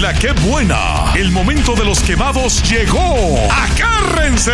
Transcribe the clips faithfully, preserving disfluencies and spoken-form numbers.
La Qué Buena. El momento de los quemados llegó. ¡Agárrense!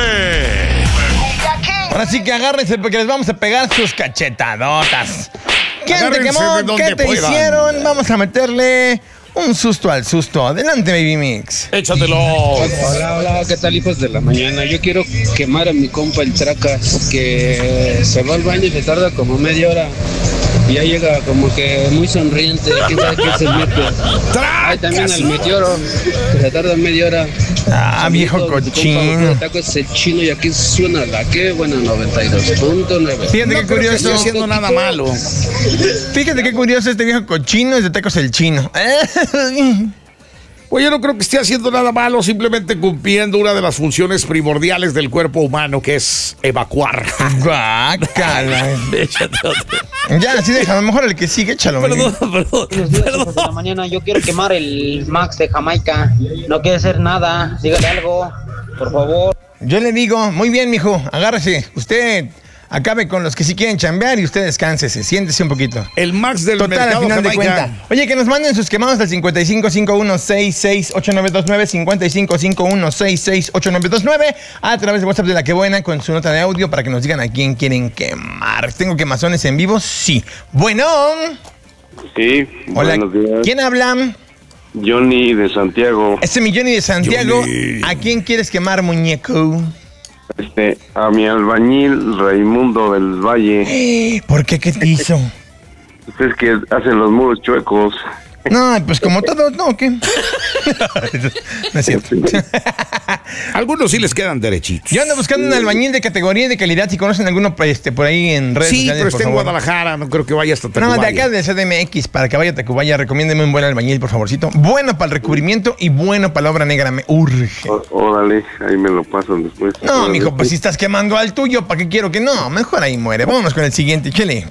Ahora sí que agárrense porque les vamos a pegar sus cachetadotas. ¿Quién Agárrense te quemó? de donde ¿Qué te puedan. hicieron? Vamos a meterle un susto al susto. Adelante, Baby Mix. Échatelo. Hola, hola, ¿qué tal, hijos de la mañana? Yo quiero quemar a mi compa el Tracas, que se va al baño y se tarda como media hora. Y ya llega como que muy sonriente, quién sabe qué se mete. Hay también al Meteoro, que se tarda media hora. Ah, viejo cochino. El taco es el chino y aquí suena La Qué Buena noventa y dos punto nueve. Fíjate qué No creo que curioso. esté haciendo nada malo. Fíjate qué curioso este viejo cochino es de Tacos el Chino. Pues yo no creo que esté haciendo nada malo, simplemente cumpliendo una de las funciones primordiales del cuerpo humano, que es evacuar. Guácala. Échate otro. Ya, así deja. A lo mejor el que sigue, échalo. Perdón, perdón, Buenos días, hijos de la perdón. mañana. Yo quiero quemar el Max de Jamaica. No quiere hacer nada. Dígale algo, por favor. Yo le digo, muy bien, mijo, agárrese. Usted acabe con los que sí quieren chambear y usted descánsese, siéntese un poquito. El Max del Total, mercado al final de Jamaica. cuentas. Oye, que nos manden sus quemados al cincuenta y cinco cincuenta y uno sesenta y seis ochenta y nueve veintinueve, cincuenta y cinco cincuenta y uno sesenta y seis ochenta y nueve veintinueve, a través de WhatsApp de La Qué Buena con su nota de audio para que nos digan a quién quieren quemar. ¿Tengo quemazones en vivo? Sí. Bueno. Sí, Hola. buenos días. ¿Quién habla? Johnny de Santiago. Este mi Johnny de Santiago. Johnny. ¿A quién quieres quemar, muñeco? Este, a mi albañil Raimundo del Valle. ¿Por qué? ¿Qué te hizo? Ustedes que hacen los muros chuecos. No, pues como todos, ¿no? ¿Qué? No es cierto. Algunos sí les quedan derechitos. Yo ando buscando un albañil de categoría y de calidad. Si conocen alguno este, por ahí en redes Sí, sociales, pero por está en favor. Guadalajara, no creo que vaya hasta No, Tacubaya. de acá del C D M X, para que vaya a Tacubaya, recomiéndeme un buen albañil, por favorcito. Bueno para el recubrimiento y bueno para la obra negra, me urge. Ó- Órale, ahí me lo pasan después. No, Órale. mijo, pues si estás quemando al tuyo, ¿para qué quiero que no? Mejor ahí muere. Vámonos con el siguiente, chele.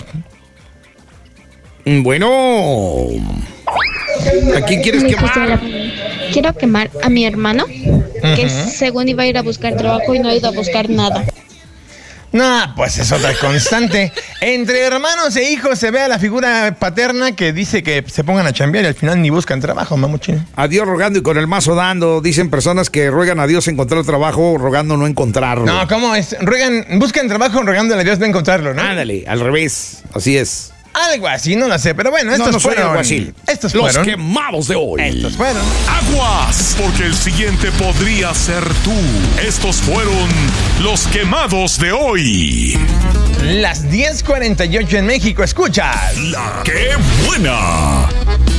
Bueno, ¿a quién quieres Mi hijos de la- quemar? Quiero quemar a mi hermano, que según iba a ir a buscar trabajo y no ha ido a buscar nada. No, pues es otra constante. Entre hermanos e hijos se ve a la figura paterna que dice que se pongan a chambear y al final ni buscan trabajo, mamuchín. A Dios rogando y con el mazo dando. Dicen personas que ruegan a Dios encontrar trabajo, rogando no encontrarlo. No, ¿cómo es? Ruegan, buscan trabajo rogándole a Dios de encontrarlo, ¿no? Ándale, al revés. Así es. Algo así, no lo sé, pero bueno, estos no, no soy fueron. alguacil. Estos Los fueron. quemados de hoy. Estos fueron. Aguas, porque el siguiente podría ser tú. Estos fueron los quemados de hoy. Las diez cuarenta y ocho en México, escuchas. La Qué Buena.